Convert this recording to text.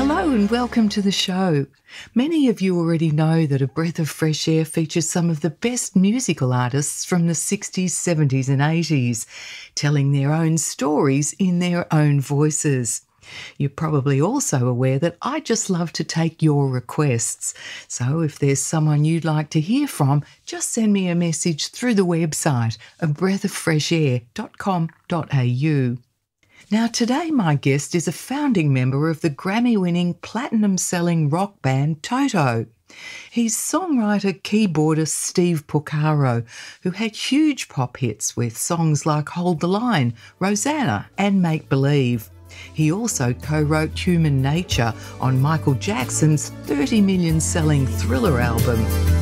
Hello and welcome to the show. Many of you already know that A Breath of Fresh Air features some of the best musical artists from the 60s, 70s and 80s, telling their own stories in their own voices. You're probably also aware that I just love to take your requests. So if there's someone you'd like to hear from, just send me a message through the website, abreathoffreshair.com.au. Now today my guest is a founding member of the Grammy-winning platinum-selling rock band Toto. He's songwriter, keyboardist Steve Porcaro, who had huge pop hits with songs like Hold the Line, Rosanna and Make Believe. He also co-wrote Human Nature on Michael Jackson's 30 million selling Thriller album.